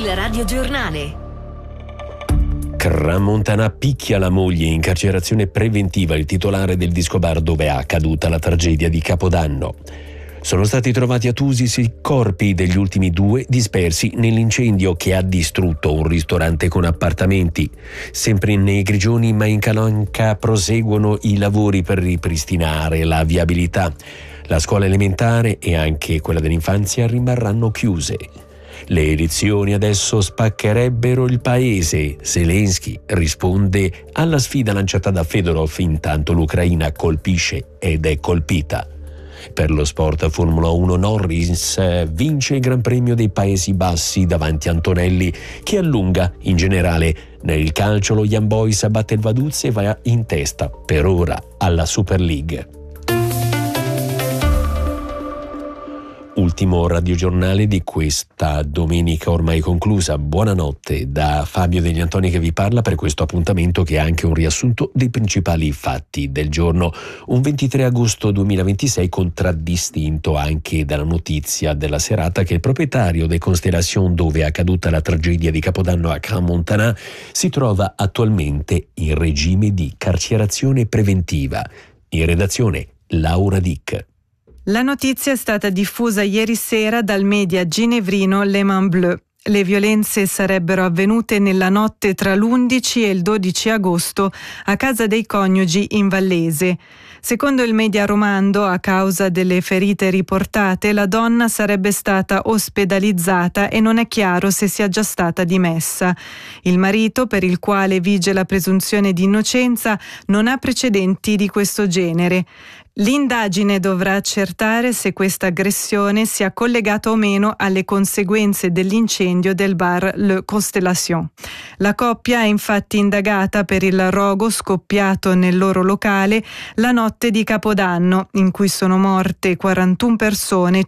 Il radiogiornale. Crans-Montana picchia la moglie in carcerazione preventiva, il titolare del disco bar dove è accaduta la tragedia di Capodanno. Sono stati trovati a Tusis i corpi degli ultimi 2 dispersi nell'incendio che ha distrutto un ristorante con appartamenti. Sempre nei Grigioni, ma in Calanca proseguono i lavori per ripristinare la viabilità. La scuola elementare e anche quella dell'infanzia rimarranno chiuse. Le elezioni adesso spaccherebbero il paese. Zelensky risponde alla sfida lanciata da Fedorov, intanto l'Ucraina colpisce ed è colpita. Per lo sport Formula 1, Norris vince il Gran Premio dei Paesi Bassi davanti a Antonelli, che allunga. In generale, nel calcio lo Young Boys batte il Vaduz e va in testa per ora alla Super League. Ultimo radiogiornale di questa domenica ormai conclusa. Buonanotte da Fabio Degli Antoni che vi parla per questo appuntamento che è anche un riassunto dei principali fatti del giorno. Un 23 agosto 2026 contraddistinto anche dalla notizia della serata che il proprietario dei Constellation, dove è accaduta la tragedia di Capodanno a Crans-Montana, si trova attualmente in regime di carcerazione preventiva. In redazione Laura Dick. La notizia è stata diffusa ieri sera dal media ginevrino Le Main Bleu. Le violenze sarebbero avvenute nella notte tra l'11 e il 12 agosto a casa dei coniugi in Vallese. Secondo il media romando, a causa delle ferite riportate, la donna sarebbe stata ospedalizzata e non è chiaro se sia già stata dimessa. Il marito, per il quale vige la presunzione di innocenza, non ha precedenti di questo genere. L'indagine dovrà accertare se questa aggressione sia collegata o meno alle conseguenze dell'incendio del bar Le Constellation. La coppia è infatti indagata per il rogo scoppiato nel loro locale la notte di Capodanno, in cui sono morte 41 persone e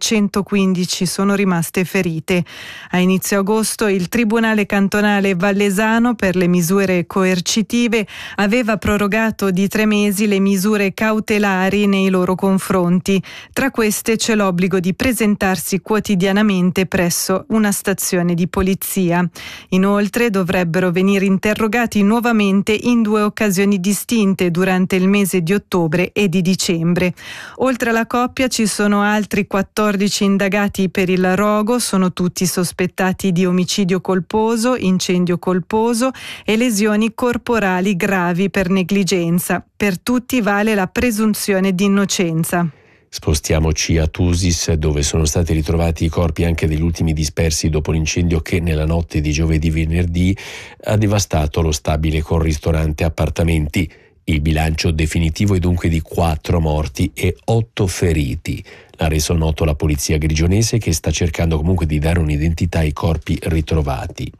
115 sono rimaste ferite. A inizio agosto il Tribunale Cantonale Vallesano, per le misure coercitive, aveva prorogato di 3 mesi le misure cautelari nei loro confronti. Tra queste c'è l'obbligo di presentarsi quotidianamente presso una stazione di polizia. Inoltre dovrebbero venire interrogati nuovamente in 2 occasioni distinte durante il mese di ottobre e di dicembre. Oltre alla coppia ci sono altri 14 indagati per il rogo, sono tutti sospettati di omicidio colposo, incendio colposo e lesioni corporali gravi per negligenza. Per tutti vale la presunzione di innocenza. Spostiamoci a Tusis, dove sono stati ritrovati i corpi anche degli ultimi dispersi dopo l'incendio che nella notte di giovedì-venerdì ha devastato lo stabile con ristorante e appartamenti. Il bilancio definitivo è dunque di 4 morti e 8 feriti. L'ha reso noto la polizia grigionese, che sta cercando comunque di dare un'identità ai corpi ritrovati.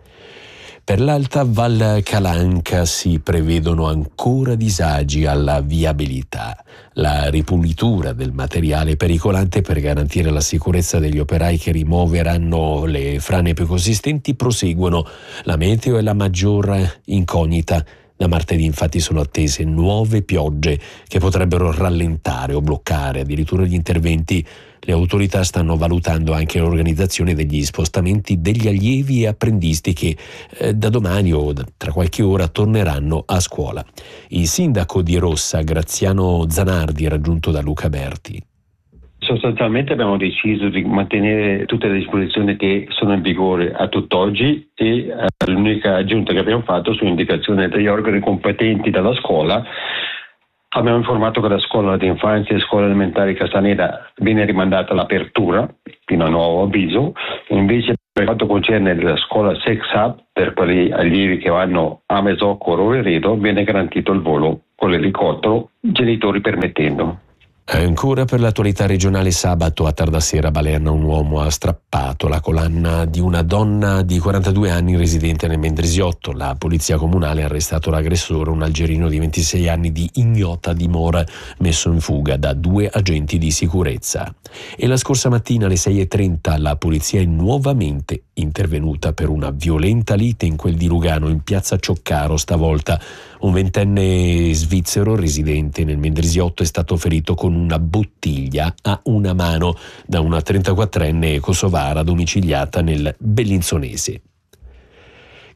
Per l'Alta Val Calanca si prevedono ancora disagi alla viabilità. La ripulitura del materiale pericolante per garantire la sicurezza degli operai che rimuoveranno le frane più consistenti proseguono. La meteo è la maggior incognita. Da martedì infatti sono attese nuove piogge che potrebbero rallentare o bloccare addirittura gli interventi. Le autorità stanno valutando anche l'organizzazione degli spostamenti degli allievi e apprendisti che da domani o tra qualche ora torneranno a scuola. Il sindaco di Rossa, Graziano Zanardi, raggiunto da Luca Berti. Sostanzialmente abbiamo deciso di mantenere tutte le disposizioni che sono in vigore a tutt'oggi e l'unica aggiunta che abbiamo fatto su indicazione degli organi competenti della scuola. Abbiamo informato che la scuola di infanzia e scuola elementare Castaneda viene rimandata all'apertura fino a nuovo avviso, invece per quanto concerne la scuola Sex Hub, per quegli allievi che vanno a Mesocco o Roveredo, viene garantito il volo con l'elicottero, genitori permettendo. Ancora per l'attualità regionale, sabato a tarda sera a Balerna un uomo ha strappato la collana di una donna di 42 anni residente nel Mendrisiotto. La polizia comunale ha arrestato l'aggressore, un algerino di 26 anni di ignota dimora, messo in fuga da 2 agenti di sicurezza. E la scorsa mattina alle 6:30 la polizia è nuovamente intervenuta per una violenta lite in quel di Lugano, in piazza Cioccaro. Stavolta un 20enne svizzero residente nel Mendrisiotto è stato ferito con una bottiglia a una mano da una 34enne kosovara domiciliata nel Bellinzonese.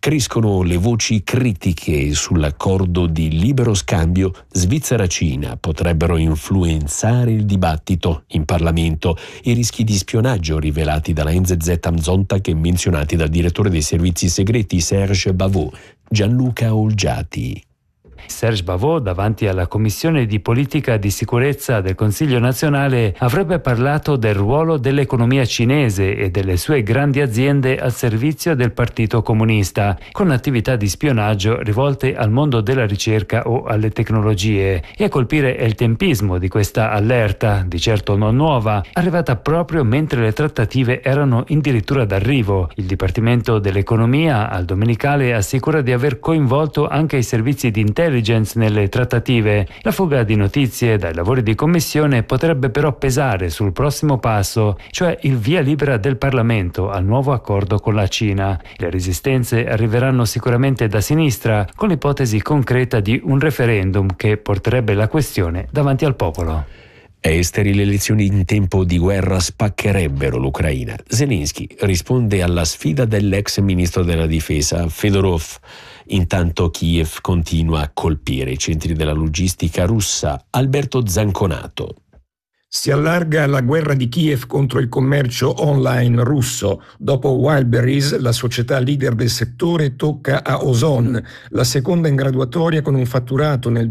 Crescono le voci critiche sull'accordo di libero scambio Svizzera-Cina, potrebbero influenzare il dibattito in Parlamento. I rischi di spionaggio rivelati dalla NZZ am Sonntag e menzionati dal direttore dei servizi segreti Serge Bavot, Gianluca Olgiati. Serge Bavot, davanti alla Commissione di Politica di Sicurezza del Consiglio nazionale, avrebbe parlato del ruolo dell'economia cinese e delle sue grandi aziende al servizio del Partito Comunista, con attività di spionaggio rivolte al mondo della ricerca o alle tecnologie. E a colpire è il tempismo di questa allerta, di certo non nuova, arrivata proprio mentre le trattative erano addirittura d'arrivo. Il Dipartimento dell'Economia al Domenicale assicura di aver coinvolto anche i servizi di intelligence nelle trattative. La fuga di notizie dai lavori di commissione potrebbe però pesare sul prossimo passo, cioè il via libera del Parlamento al nuovo accordo con la Cina. Le resistenze arriveranno sicuramente da sinistra, con l'ipotesi concreta di un referendum che porterebbe la questione davanti al popolo. Esteri, le elezioni in tempo di guerra spaccherebbero l'Ucraina. Zelensky risponde alla sfida dell'ex ministro della difesa Fedorov. Intanto Kiev continua a colpire i centri della logistica russa. Alberto Zanconato. Si allarga la guerra di Kiev contro il commercio online russo. Dopo Wildberries, la società leader del settore tocca a Ozon, la seconda in graduatoria con un fatturato nel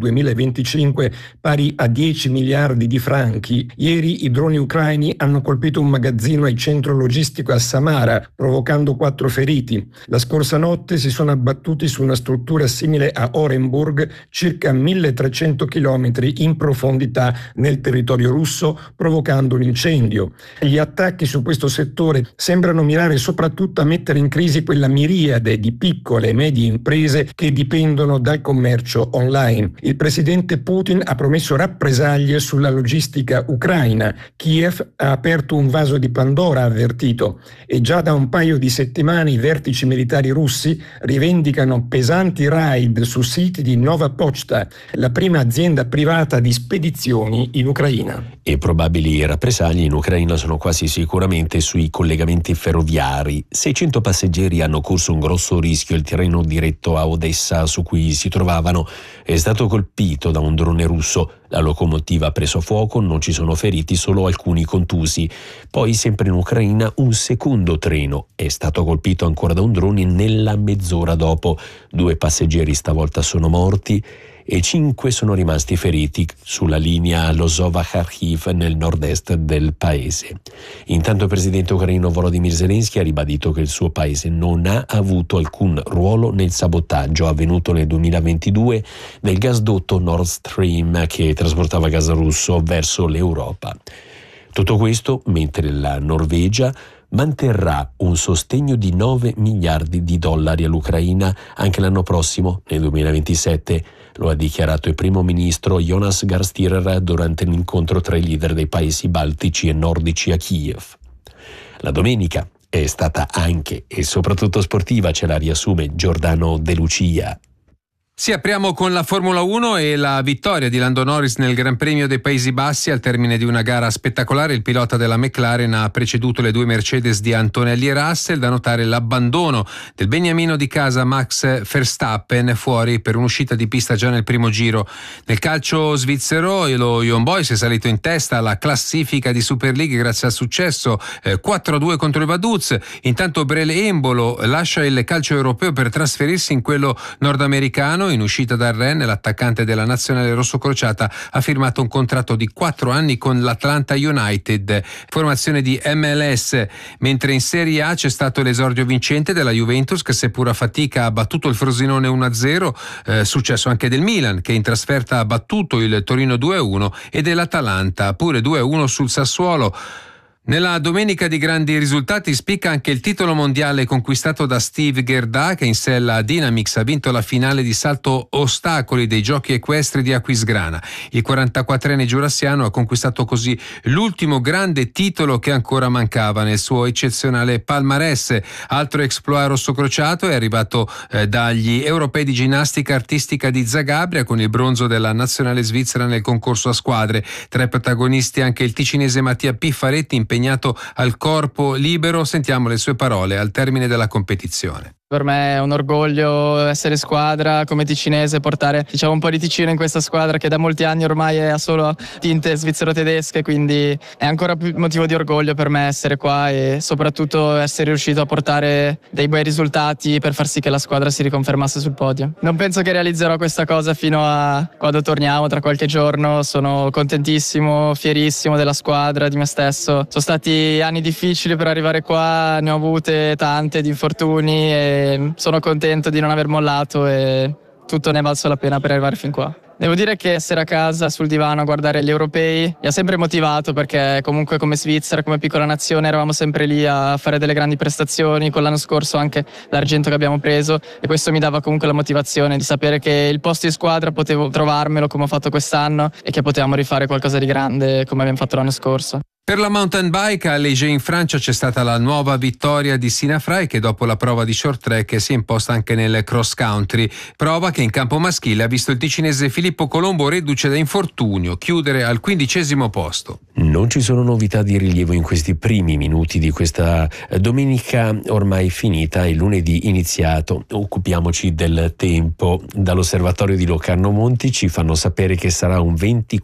2025 pari a 10 miliardi di franchi. Ieri i droni ucraini hanno colpito un magazzino al centro logistico a Samara, provocando 4 feriti. La scorsa notte si sono abbattuti su una struttura simile a Orenburg, circa 1300 chilometri in profondità nel territorio russo, provocando un incendio. Gli attacchi su questo settore sembrano mirare soprattutto a mettere in crisi quella miriade di piccole e medie imprese che dipendono dal commercio online. Il presidente Putin ha promesso rappresaglie sulla logistica ucraina. Kiev ha aperto un vaso di Pandora, ha avvertito, e già da un paio di settimane i vertici militari russi rivendicano pesanti raid su siti di Nova Pochta, la prima azienda privata di spedizioni in Ucraina. E probabili rappresaglie in Ucraina sono quasi sicuramente sui collegamenti ferroviari. 600 passeggeri hanno corso un grosso rischio. Il treno diretto a Odessa su cui si trovavano è stato colpito da un drone russo. La locomotiva ha preso fuoco, non ci sono feriti, solo alcuni contusi. Poi, sempre in Ucraina, un secondo treno è stato colpito ancora da un drone nella mezz'ora dopo. 2 passeggeri stavolta sono morti e 5 sono rimasti feriti sulla linea Lozova-Kharkiv nel nord-est del paese. Intanto il presidente ucraino Volodymyr Zelensky ha ribadito che il suo paese non ha avuto alcun ruolo nel sabotaggio avvenuto nel 2022 del gasdotto Nord Stream che trasportava gas russo verso l'Europa. Tutto questo mentre la Norvegia manterrà un sostegno di 9 miliardi di dollari all'Ucraina anche l'anno prossimo, nel 2027. Lo ha dichiarato il primo ministro Jonas Gahr Støre durante l'incontro tra i leader dei paesi baltici e nordici a Kiev. La domenica è stata anche e soprattutto sportiva, ce la riassume Giordano De Lucia. Sì, apriamo con la Formula 1 e la vittoria di Lando Norris nel Gran Premio dei Paesi Bassi al termine di una gara spettacolare. Il pilota della McLaren ha preceduto le 2 Mercedes di Antonelli e Russell. Da notare l'abbandono del beniamino di casa Max Verstappen fuori per un'uscita di pista già nel primo giro. Nel calcio svizzero lo Young Boys è salito in testa alla classifica di Super League grazie al successo 4-2 contro il Vaduz. Intanto Brele Embolo lascia il calcio europeo per trasferirsi in quello nordamericano. In uscita dal Rennes, l'attaccante della nazionale rossocrociata ha firmato un contratto di 4 anni con l'Atlanta United, formazione di MLS, mentre in Serie A c'è stato l'esordio vincente della Juventus che seppur a fatica ha battuto il Frosinone 1-0, successo anche del Milan che in trasferta ha battuto il Torino 2-1 e dell'Atalanta pure 2-1 sul Sassuolo. Nella domenica di grandi risultati spicca anche il titolo mondiale conquistato da Steve Gerda che in sella Dynamics ha vinto la finale di salto ostacoli dei giochi equestri di Aquisgrana. Il 44enne giurassiano ha conquistato così l'ultimo grande titolo che ancora mancava nel suo eccezionale palmarès. Altro exploit rossocrociato è arrivato dagli europei di ginnastica artistica di Zagabria con il bronzo della nazionale svizzera nel concorso a squadre. Tra i protagonisti anche il ticinese Mattia Piffaretti impegnato al corpo libero. Sentiamo le sue parole al termine della competizione. Per me è un orgoglio essere squadra come ticinese, portare un po' di Ticino in questa squadra che da molti anni ormai ha solo tinte svizzero-tedesche, quindi è ancora più motivo di orgoglio per me essere qua e soprattutto essere riuscito a portare dei bei risultati per far sì che la squadra si riconfermasse sul podio. Non penso che realizzerò questa cosa fino a quando torniamo tra qualche giorno. Sono contentissimo, fierissimo della squadra, di me stesso. Sono stati anni difficili per arrivare qua, ne ho avute tante di infortuni e sono contento di non aver mollato e tutto ne è valso la pena per arrivare fin qua. Devo dire che essere a casa sul divano a guardare gli europei mi ha sempre motivato, perché comunque come Svizzera, come piccola nazione eravamo sempre lì a fare delle grandi prestazioni, con l'anno scorso anche l'argento che abbiamo preso, e questo mi dava comunque la motivazione di sapere che il posto in squadra potevo trovarmelo come ho fatto quest'anno e che potevamo rifare qualcosa di grande come abbiamo fatto l'anno scorso. Per la mountain bike a Léger in Francia c'è stata la nuova vittoria di Sina Frey, che dopo la prova di short track si è imposta anche nel cross country, prova che in campo maschile ha visto il ticinese Filippo Colombo, reduce da infortunio, chiudere al 15° posto. Non ci sono novità di rilievo in questi primi minuti di questa domenica ormai finita e lunedì iniziato. Occupiamoci del tempo. Dall'osservatorio di Locarno Monti ci fanno sapere che sarà un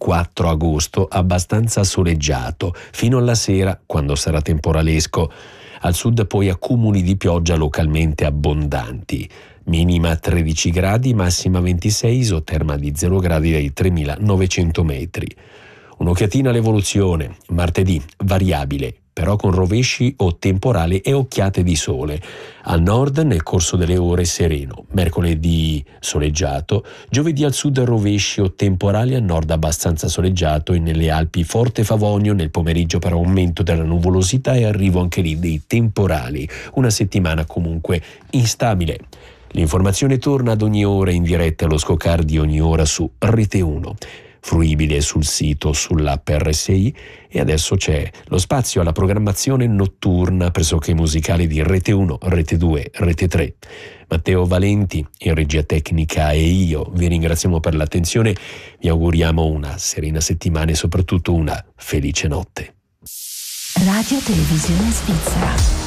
24 agosto abbastanza soleggiato fino alla sera, quando sarà temporalesco. Al sud poi accumuli di pioggia localmente abbondanti. Minima 13 gradi, massima 26, isoterma di 0 gradi dai 3.900 metri. Un'occhiatina all'evoluzione. Martedì variabile, però con rovesci o temporale e occhiate di sole. Al nord nel corso delle ore sereno. Mercoledì soleggiato, giovedì al sud rovesci o temporali, al nord abbastanza soleggiato e nelle Alpi forte favonio, nel pomeriggio però aumento della nuvolosità e arrivo anche lì dei temporali. Una settimana comunque instabile. L'informazione torna ad ogni ora in diretta allo scoccare di ogni ora su Rete 1. Fruibile sul sito, sull'app RSI, e adesso c'è lo spazio alla programmazione notturna pressoché musicale di Rete 1, Rete 2, Rete 3. Matteo Valenti in regia tecnica e io vi ringraziamo per l'attenzione, vi auguriamo una serena settimana e soprattutto una felice notte. Radio Televisione Svizzera.